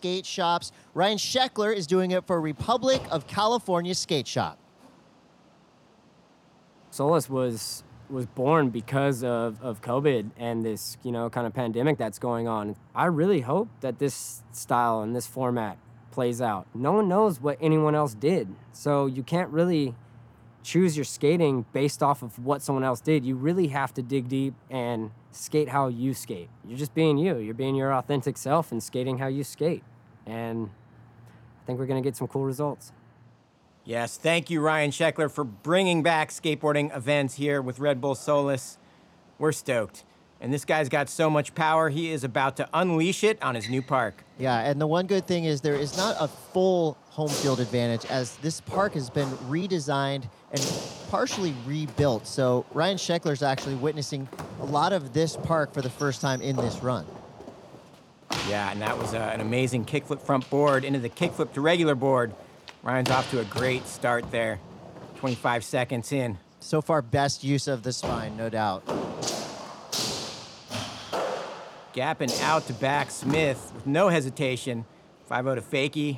skate shops. Ryan Sheckler is doing it for Republic of California Skate Shop. Solis was born because of COVID and this, kind of pandemic that's going on. I really hope that this style and this format plays out. No one knows what anyone else did, so you can't really choose your skating based off of what someone else did. You really have to dig deep and skate how you skate. You're just being you. You're being your authentic self and skating how you skate. And I think we're going to get some cool results. Yes, thank you, Ryan Sheckler, for bringing back skateboarding events here with Red Bull Solis. We're stoked. And this guy's got so much power, he is about to unleash it on his new park. Yeah, and the one good thing is there is not a full home field advantage, as this park has been redesigned and partially rebuilt. So Ryan Sheckler's actually witnessing a lot of this park for the first time in this run. Yeah, and that was an amazing kickflip front board into the kickflip to regular board. Ryan's off to a great start there. 25 seconds in. So far, best use of the spine, no doubt. Gapping out to back Smith with no hesitation. 5-0 to Fakey.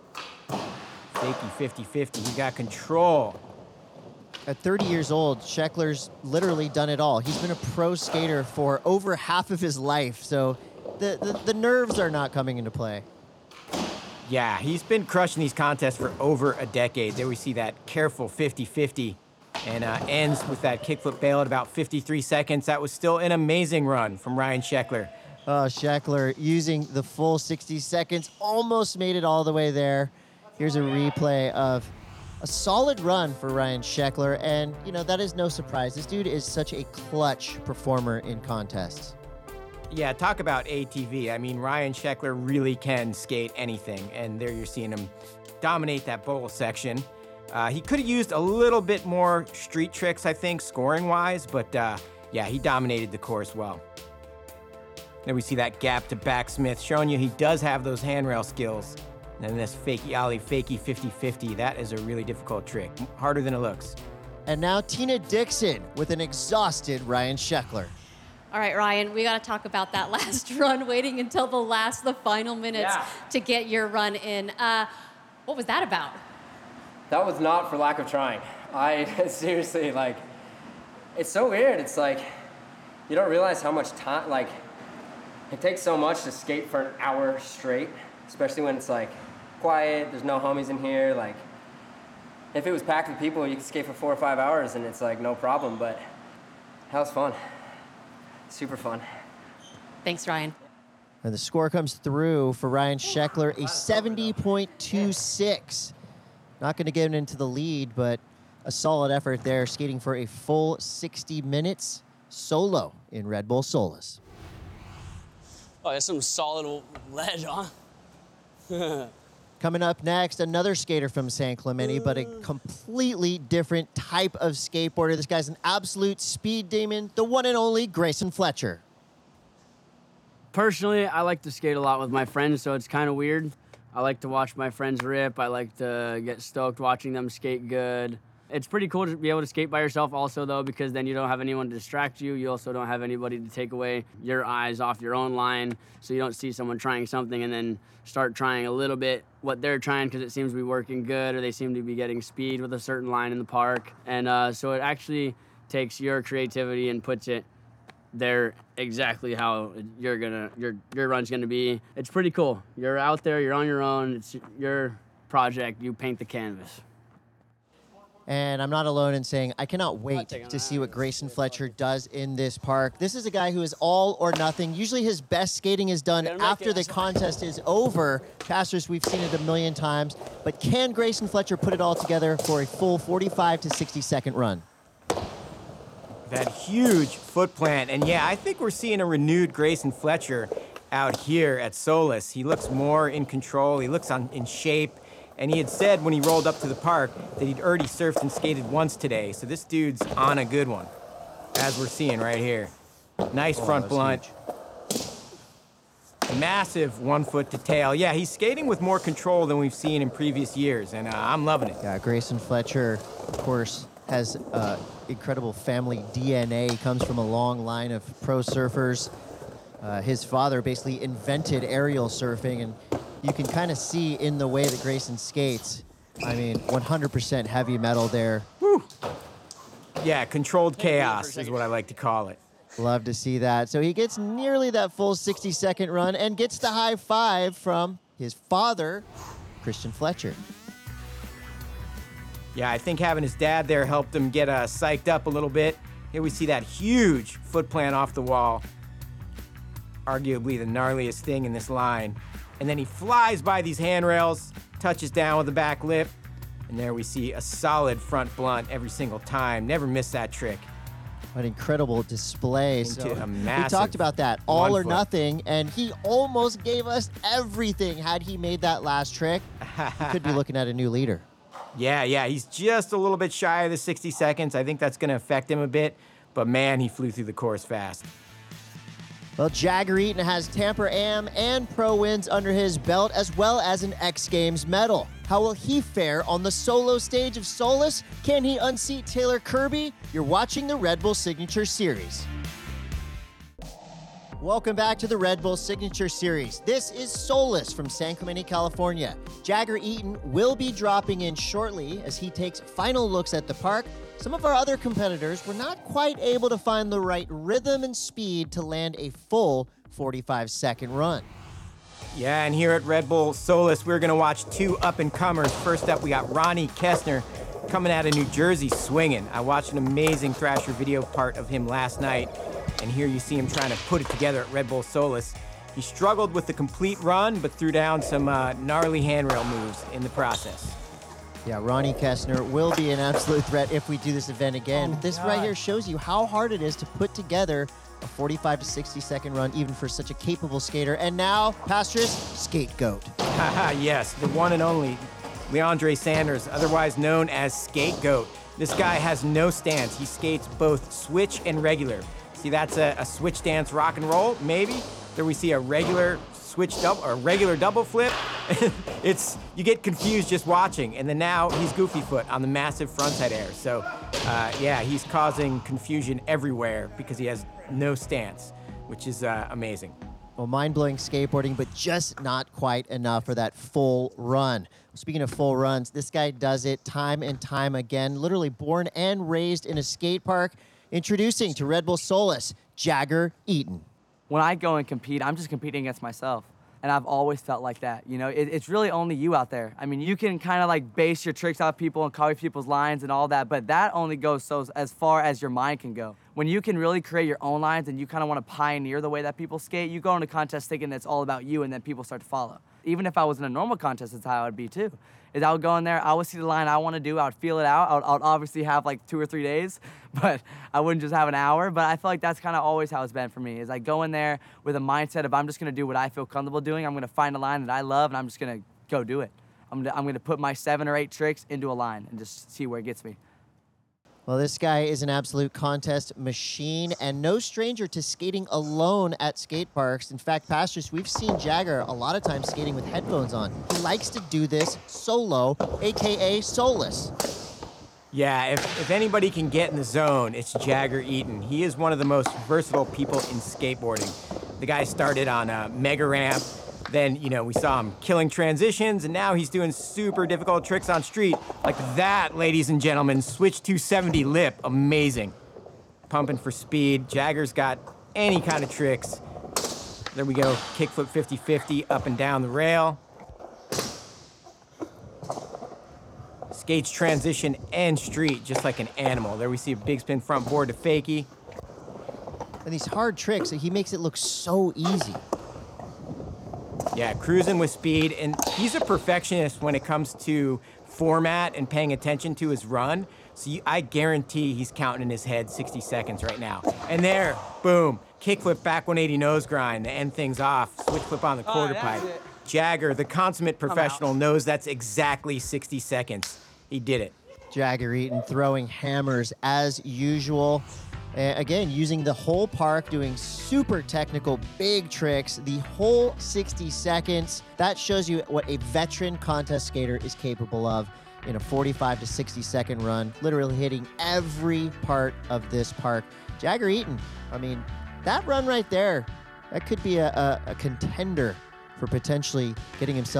Fakey 50-50. He got control. At 30 years old, Sheckler's literally done it all. He's been a pro skater for over half of his life, so the nerves are not coming into play. Yeah, he's been crushing these contests for over a decade. There we see that careful 50-50 and ends with that kickflip bail at about 53 seconds. That was still an amazing run from Ryan Sheckler. Sheckler using the full 60 seconds, almost made it all the way there. Here's a replay of a solid run for Ryan Sheckler, and, that is no surprise. This dude is such a clutch performer in contests. Yeah, talk about ATV. I mean, Ryan Sheckler really can skate anything, and there you're seeing him dominate that bowl section. He could have used a little bit more street tricks, I think, scoring-wise, but yeah, he dominated the course well. Then we see that gap to backsmith, showing you he does have those handrail skills. And then this fakey ollie, fakey 50-50, that is a really difficult trick, harder than it looks. And now Tina Dixon with an exhausted Ryan Sheckler. All right, Ryan, we got to talk about that last run, waiting until the final minutes to get your run in. What was that about? That was not for lack of trying. I seriously, it's so weird. It's you don't realize how much time, it takes so much to skate for an hour straight, especially when it's quiet, there's no homies in here. If it was packed with people, you could skate for 4 or 5 hours and it's no problem, but that was fun. Super fun. Thanks, Ryan. And the score comes through for Ryan Sheckler, a 70.26. Not going to get into the lead, but a solid effort there, skating for a full 60 minutes solo in Red Bull Solis. Oh, that's some solid ledge, huh? Coming up next, another skater from San Clemente, but a completely different type of skateboarder. This guy's an absolute speed demon, the one and only Grayson Fletcher. Personally, I like to skate a lot with my friends, so it's kind of weird. I like to watch my friends rip. I like to get stoked watching them skate good. It's pretty cool to be able to skate by yourself also, though, because then you don't have anyone to distract you. You also don't have anybody to take away your eyes off your own line, so you don't see someone trying something and then start trying a little bit what they're trying because it seems to be working good, or they seem to be getting speed with a certain line in the park. And so it actually takes your creativity and puts it there exactly how your run's gonna be. It's pretty cool. You're out there, you're on your own, it's your project, you paint the canvas. And I'm not alone in saying I cannot wait to see what Grayson Fletcher does in this park. This is a guy who is all or nothing. Usually his best skating is done after the contest is over. Pastors, we've seen it a million times. But can Grayson Fletcher put it all together for a full 45 to 60-second run? That huge foot plant. And yeah, I think we're seeing a renewed Grayson Fletcher out here at Solis. He looks more in control. He looks in shape. And he had said when he rolled up to the park that he'd already surfed and skated once today. So this dude's on a good one, as we're seeing right here. Nice front blunt. Massive 1 foot to tail. Yeah, he's skating with more control than we've seen in previous years, and I'm loving it. Yeah, Grayson Fletcher, of course, has incredible family DNA. He comes from a long line of pro surfers. His father basically invented aerial surfing, and You can kind of see in the way that Grayson skates. I mean, 100% heavy metal there. Woo. Yeah, controlled chaos is what I like to call it. Love to see that. So he gets nearly that full 60-second run and gets the high five from his father, Christian Fletcher. Yeah, I think having his dad there helped him get psyched up a little bit. Here we see that huge foot plant off the wall. Arguably the gnarliest thing in this line. And then he flies by these handrails, touches down with the back lip, and there we see a solid front blunt every single time. Never miss that trick. An incredible display. Into So a we massive talked about that, all or 1 foot. nothing, and he almost gave us everything had he made that last trick. He could be looking at a new leader. Yeah, he's just a little bit shy of the 60 seconds. I think that's going to affect him a bit, but man, he flew through the course fast. Well, Jagger Eaton has Tamper Am and Pro wins under his belt, as well as an X Games medal. How will he fare on the solo stage of Solus? Can he unseat Taylor Kirby? You're watching the Red Bull Signature Series. Welcome back to the Red Bull Signature Series. This is Solus from San Clemente, California. Jagger Eaton will be dropping in shortly as he takes final looks at the park. Some of our other competitors were not quite able to find the right rhythm and speed to land a full 45-second run. Yeah, and here at Red Bull Solus, we're going to watch 2 up-and-comers. First up, we got Ronnie Kessner coming out of New Jersey swinging. I watched an amazing Thrasher video part of him last night, and here you see him trying to put it together at Red Bull Solus. He struggled with the complete run, but threw down some gnarly handrail moves in the process. Yeah, Ronnie Kessner will be an absolute threat if we do this event again. But this right here shows you how hard it is to put together a 45 to 60-second run, even for such a capable skater. And now, Pastris, Scapegoat. Yes, the one and only Leandre Sanders, otherwise known as Scapegoat. This guy has no stance. He skates both switch and regular. See, that's a switch stance rock and roll, maybe. There we see a regular switch double or regular double flip. You get confused just watching. And then now he's Goofy Foot on the massive frontside air. So yeah, he's causing confusion everywhere because he has no stance, which is amazing. Well, mind-blowing skateboarding, but just not quite enough for that full run. Speaking of full runs, this guy does it time and time again, literally born and raised in a skate park. Introducing to Red Bull Solus, Jagger Eaton. When I go and compete, I'm just competing against myself. And I've always felt like that. You know, it's really only you out there. I mean, you can kind of like base your tricks off people and copy people's lines and all that, but that only goes so as far as your mind can go. When you can really create your own lines and you kind of want to pioneer the way that people skate, you go into contests thinking that it's all about you and then people start to follow. Even if I was in a normal contest, that's how I would be too. Is I would go in there, I would see the line I want to do, I would feel it out. I would obviously have like 2 or 3 days, but I wouldn't just have an hour. But I feel like that's kind of always how it's been for me, is I go in there with a mindset of I'm just going to do what I feel comfortable doing. I'm going to find a line that I love, and I'm just going to go do it. I'm going to put my 7 or 8 tricks into a line and just see where it gets me. Well, this guy is an absolute contest machine and no stranger to skating alone at skate parks. In fact, Pastris, we've seen Jagger a lot of times skating with headphones on. He likes to do this solo, AKA Solus. Yeah, if anybody can get in the zone, it's Jagger Eaton. He is one of the most versatile people in skateboarding. The guy started on a mega ramp. Then, we saw him killing transitions, and now he's doing super difficult tricks on street. Like that, ladies and gentlemen, switch 270 lip, amazing. Pumping for speed. Jagger's got any kind of tricks. There we go, kickflip 50-50 up and down the rail. Skates transition and street just like an animal. There we see a big spin front board to fakie. And these hard tricks, he makes it look so easy. Yeah, cruising with speed, and he's a perfectionist when it comes to format and paying attention to his run. So I guarantee he's counting in his head 60 seconds right now. And there, boom, kickflip back 180 nose grind to end things off, switch flip on the quarter pipe. Jagger, the consummate professional, knows that's exactly 60 seconds. He did it. Jagger Eaton throwing hammers as usual. Again, using the whole park, doing super technical, big tricks, the whole 60 seconds. That shows you what a veteran contest skater is capable of in a 45 to 60 second run, literally hitting every part of this park. Jagger Eaton, I mean, that run right there, that could be a contender for potentially getting himself